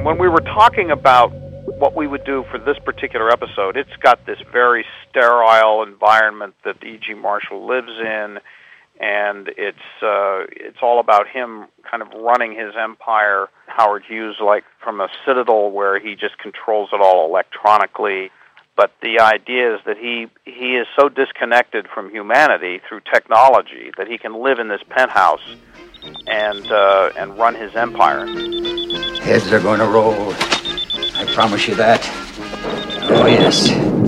When we were talking about what we would do for this particular episode, it's got this very sterile environment that E.G. Marshall lives in, and it's all about him kind of running his empire, Howard Hughes, like from a citadel where he just controls it all electronically. But the idea is that he is so disconnected from humanity through technology that he can live in this penthouse and run his empire. Heads are going to roll. I promise you that. Oh, yes.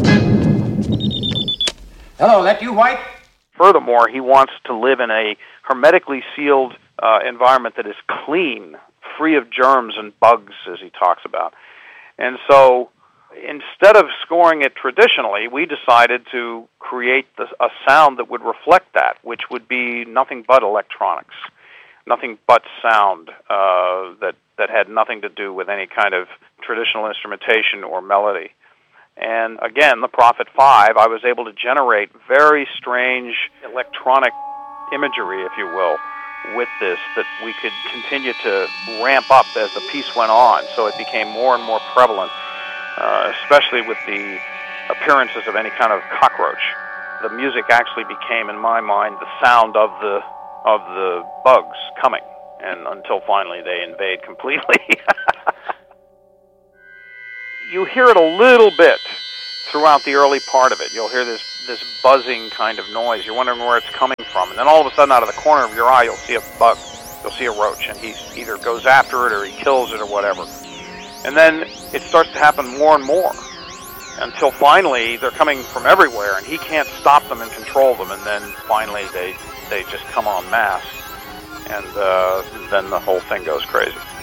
Hello, that you, White? Furthermore, he wants to live in a hermetically sealed environment that is clean, free of germs and bugs, as he talks about. And so, instead of scoring it traditionally, we decided to create a sound that would reflect that, which would be nothing but electronics, nothing but sound that had nothing to do with any kind of traditional instrumentation or melody. And again, the Prophet 5, I was able to generate very strange electronic imagery, if you will, with this, that we could continue to ramp up as the piece went on, so it became more and more prevalent, especially with the appearances of any kind of cockroach. The music actually became, in my mind, the sound of the bugs coming, and until finally they invade completely. You hear it a little bit throughout the early part of it. You'll hear this buzzing kind of noise. You're wondering where it's coming from. And then all of a sudden, out of the corner of your eye, you'll see a bug. You'll see a roach, and he either goes after it or he kills it or whatever. And then it starts to happen more and more until finally they're coming from everywhere, and he can't stop them and control them. And then finally they just come en masse, and then the whole thing goes crazy.